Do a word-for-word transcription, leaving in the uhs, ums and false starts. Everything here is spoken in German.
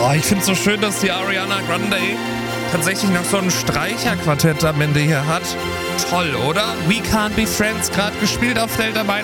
Oh, ich finde es so schön, dass die Ariana Grande tatsächlich noch so ein Streicherquartett am Ende hier hat. Toll, oder? We Can't Be Friends, gerade gespielt auf Delta Meinung.